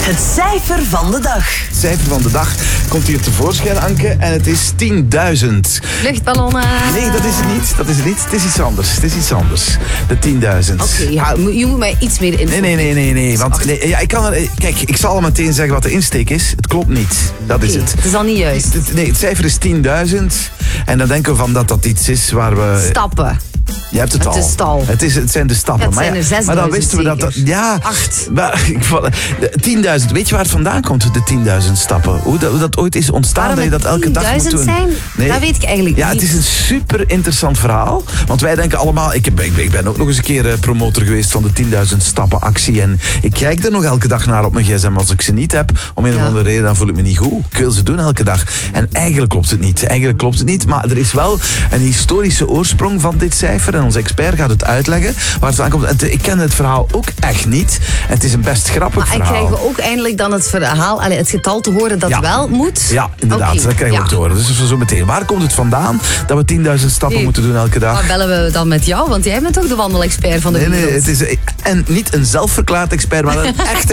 Het cijfer van de dag. Het cijfer van de dag komt hier tevoorschijn, Anke, en het is 10.000. Luchtballonnen. Nee, dat is het niet. Dat is het niet. Het is iets anders. Het is iets anders. De 10.000. Oké, ja, je moet mij iets meer info. Nee. Want ja, kijk, ik zal al meteen zeggen wat de insteek is. Het klopt niet. Dat is het. Het is al niet juist. Het cijfer is 10.000. En dan denken we van dat iets is waar we... Stappen. Je hebt het al. Het is stal. Het zijn de stappen. Het zijn er 6.000 maar dan wisten we dat... zeker. Ja. 8. Maar, 10.000. Weet je waar het vandaan komt, de 10.000 stappen? Hoe dat ooit is ontstaan, dat je dat elke dag moet doen. zijn? Nee. Dat weet ik eigenlijk niet. Ja, het is een super interessant verhaal. Want wij denken allemaal... Ik ben ook nog eens een keer promotor geweest van de 10.000 stappen actie. En ik kijk er nog elke dag naar op mijn gsm. Als ik ze niet heb, om een of andere reden, dan voel ik me niet goed. Ik wil ze doen elke dag. En eigenlijk klopt het niet. Maar er is wel een historische oorsprong van dit cijfer. En onze expert gaat het uitleggen waar het vandaan komt. En ik ken het verhaal ook echt niet. En het is een best grappig verhaal. Maar krijgen we ook eindelijk dan het verhaal, het getal te horen dat wel moet? Ja, inderdaad. Okay. Dat krijgen we ook te horen. Dus zo meteen. Waar komt het vandaan dat we 10.000 stappen moeten doen elke dag? Maar bellen we dan met jou? Want jij bent ook de wandelexpert van de wereld. Nee, het is en niet een zelfverklaard expert, maar een echte